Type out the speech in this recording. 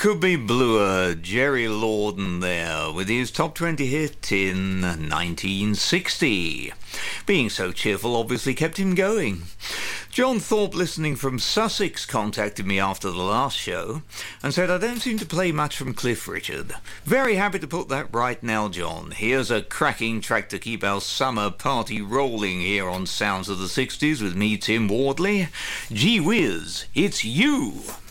Could be bluer, Jerry Lorden there, with his top 20 hit in 1960. Being so cheerful obviously kept him going. John Thorpe, listening from Sussex, contacted me after the last show and said I don't seem to play much from Cliff Richard. Very happy to put that right now, John. Here's a cracking track to keep our summer party rolling here on Sounds of the 60s with me, Tim Wardley. Gee whiz, it's you!